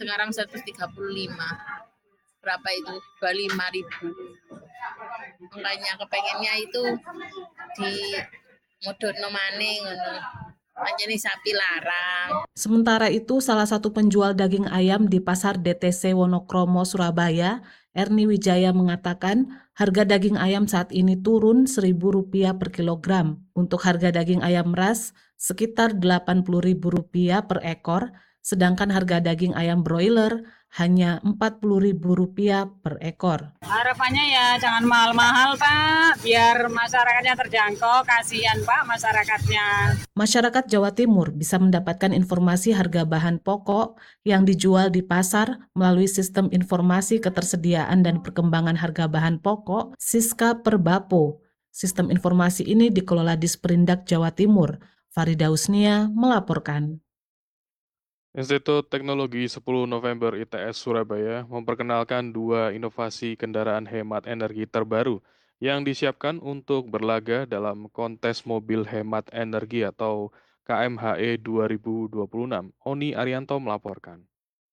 sekarang 135. Berapa itu? 25.000. Makanya kepengennya itu di modotno maneh ngono. Panjene sapi larang. Sementara itu, salah satu penjual daging ayam di Pasar DTC Wonokromo, Surabaya, Erni Wijaya mengatakan harga daging ayam saat ini turun Rp1.000 per kilogram. Untuk harga daging ayam ras sekitar Rp80.000 per ekor, sedangkan harga daging ayam broiler hanya Rp40.000 per ekor. Harapannya ya jangan mahal-mahal Pak, biar masyarakatnya terjangkau, kasihan Pak masyarakatnya. Masyarakat Jawa Timur bisa mendapatkan informasi harga bahan pokok yang dijual di pasar melalui Sistem Informasi Ketersediaan dan Perkembangan Harga Bahan Pokok Siska Perbapo. Sistem informasi ini dikelola Disperindak Jawa Timur. Farida Usnia melaporkan. Institut Teknologi 10 November ITS Surabaya memperkenalkan 2 inovasi kendaraan hemat energi terbaru yang disiapkan untuk berlaga dalam kontes mobil hemat energi atau KMHE 2026. Oni Arianto melaporkan.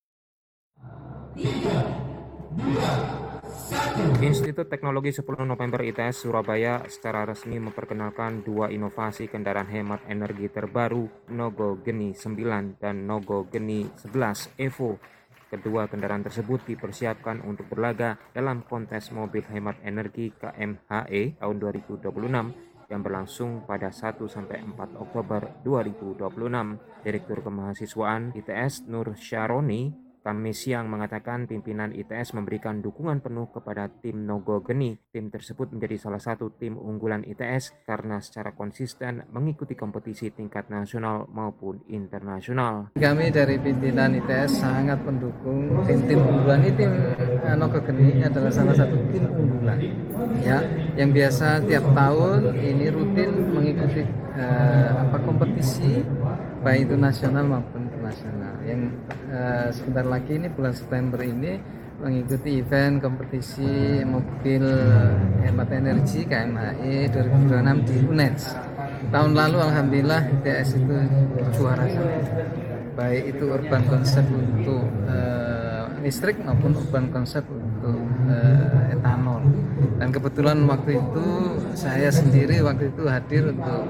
Institut Teknologi 10 November ITS Surabaya secara resmi memperkenalkan 2 inovasi kendaraan hemat energi terbaru, Nogo Geni 9 dan Nogo Geni 11 Evo. Kedua kendaraan tersebut dipersiapkan untuk berlaga dalam kontes mobil hemat energi KMHE tahun 2026 yang berlangsung pada 1-4 Oktober 2026. Direktur Kemahasiswaan ITS Nur Syaroni Kamis siang mengatakan pimpinan ITS memberikan dukungan penuh kepada tim Nogo Geni. Tim tersebut menjadi salah satu tim unggulan ITS karena secara konsisten mengikuti kompetisi tingkat nasional maupun internasional. Kami dari pimpinan ITS sangat mendukung tim unggulan ini. Tim Nogo Geni adalah salah satu tim unggulan ya, yang biasa tiap tahun ini rutin mengikuti kompetisi baik itu nasional maupun internasional. Yang sebentar lagi ini bulan September ini mengikuti event kompetisi mobil hemat energi KMHE 2026 di UNES. Tahun lalu alhamdulillah ITS itu juara satu. Baik itu urban concept untuk listrik maupun urban concept untuk etanol. Dan kebetulan waktu itu saya sendiri hadir untuk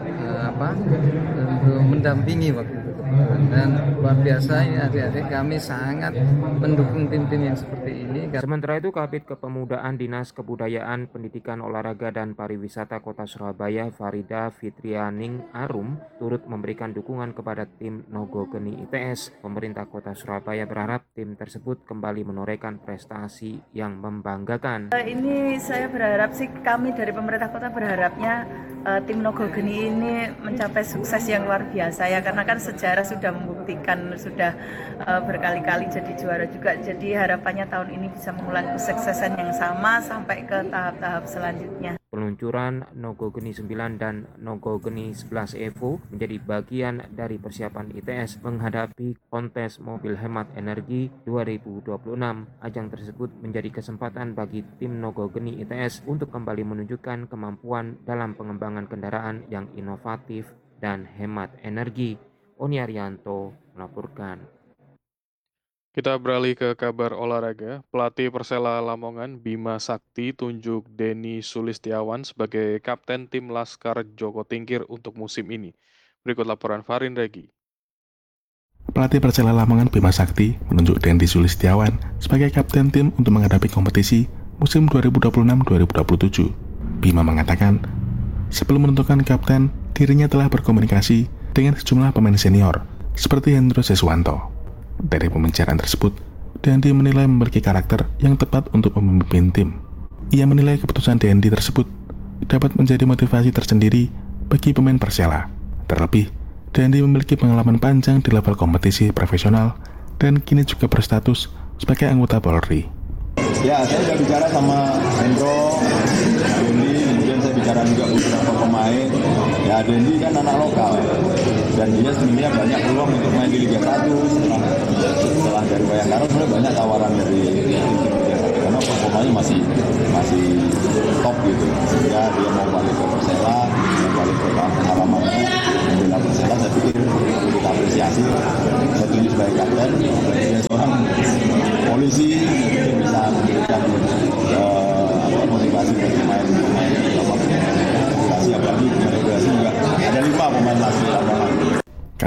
untuk mendampingi waktu itu. Dan luar biasa ini adik-adik kami sangat mendukung tim-tim yang seperti ini. Sementara itu Kabid Kepemudaan Dinas Kebudayaan, Pendidikan, Olahraga dan Pariwisata Kota Surabaya Farida Fitrianing Arum turut memberikan dukungan kepada tim Nogo Geni ITS. Pemerintah Kota Surabaya berharap tim tersebut kembali menorehkan prestasi yang membanggakan. Ini saya berharap sih, kami dari pemerintah kota berharapnya tim Nogo Geni ini mencapai sukses yang luar biasa ya, karena kan sejarah sudah membuktikan, sudah berkali-kali jadi juara juga. Jadi harapannya tahun ini bisa mengulang kesuksesan yang sama sampai ke tahap-tahap selanjutnya. Peluncuran Nogo Geni 9 dan Nogo Geni 11 Evo menjadi bagian dari persiapan ITS menghadapi kontes mobil hemat energi 2026. Ajang tersebut menjadi kesempatan bagi tim Nogo Geni ITS untuk kembali menunjukkan kemampuan dalam pengembangan kendaraan yang inovatif dan hemat energi. Oni Arianto melaporkan. Kita beralih ke kabar olahraga. Pelatih Persela Lamongan Bima Sakti tunjuk Denny Sulistiawan sebagai kapten tim Laskar Joko Tingkir untuk musim ini. Berikut laporan Farin Regi. Pelatih Persela Lamongan Bima Sakti menunjuk Denny Sulistiawan sebagai kapten tim untuk menghadapi kompetisi musim 2026-2027. Bima mengatakan, sebelum menentukan kapten, dirinya telah berkomunikasi dengan sejumlah pemain senior seperti Hendro Seswanto. Dari pembicaraan tersebut, Dendi menilai memiliki karakter yang tepat untuk memimpin tim. Ia menilai keputusan Dendi tersebut dapat menjadi motivasi tersendiri bagi pemain Persela. Terlebih, Dendi memiliki pengalaman panjang di level kompetisi profesional dan kini juga berstatus sebagai anggota Polri. Ya, saya sudah bicara sama Hendro, Dendi, kemudian saya bicara juga beberapa pemain. Ya, Dendi kan anak lokal dan dia sebenarnya banyak peluang untuk main di Liga 1 setelah dari Bayangkara. Sebenarnya banyak tawaran dari tim Liga 1 karena performanya masih top gitu, sehingga dia mau balik ke Persela, mau balik ke halamannya, membela Persela. Saya pikir perlu kita apresiasi. Saya tunjuk sebagai kapten, dia seorang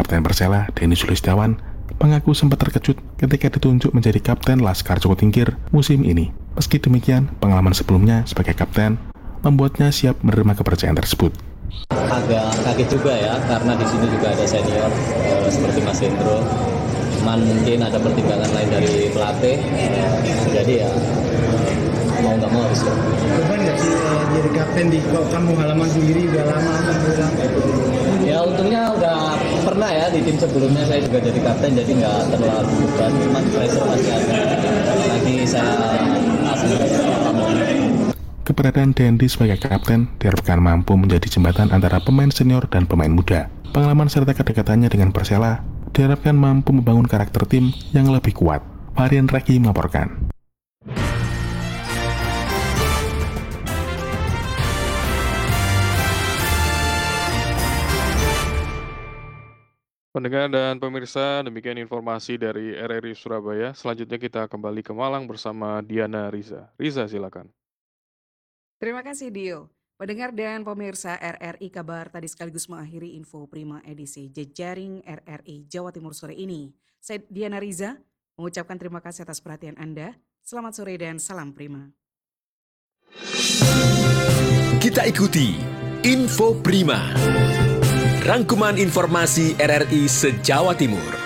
Kapten Persela Denny Sulistiawan mengaku sempat terkejut ketika ditunjuk menjadi Kapten Laskar Joko Tingkir musim ini. Meski demikian, pengalaman sebelumnya sebagai kapten membuatnya siap menerima kepercayaan tersebut. Agak kaget juga ya, karena di sini juga ada senior seperti Mas Hendro. Cuman mungkin ada pertimbangan lain dari pelatih, jadi ya mau nggak mau harus. Beban nggak sih jadi kapten di kampung halaman sendiri udah lama pulang? Ya untungnya udah pernah ya di tim sebelumnya saya juga jadi kapten, jadi nggak terlalu beban. Cuman pressure masih ada. Lagi saya Keberadaan Dendi sebagai kapten diharapkan mampu menjadi jembatan antara pemain senior dan pemain muda. Pengalaman serta kedekatannya dengan Persela diharapkan mampu membangun karakter tim yang lebih kuat. Varian Reki melaporkan. Pendengar dan pemirsa, demikian informasi dari RRI Surabaya. Selanjutnya kita kembali ke Malang bersama Diana Riza. Riza, silakan. Terima kasih Dio. Pendengar dan pemirsa RRI Kabar tadi sekaligus mengakhiri info Prima edisi Jejaring RRI Jawa Timur sore ini. Saya Diana Riza mengucapkan terima kasih atas perhatian Anda. Selamat sore dan salam Prima. Kita ikuti Info Prima. Rangkuman informasi RRI se-Jawa Timur.